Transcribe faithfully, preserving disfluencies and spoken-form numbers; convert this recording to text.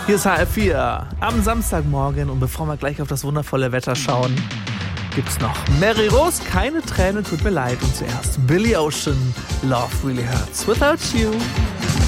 Hier ist H F vier am Samstagmorgen und bevor wir gleich auf das wundervolle Wetter schauen, gibt's noch Mary Rose, keine Tränen, tut mir leid. Und zuerst Billy Ocean, Love Really Hurts Without You.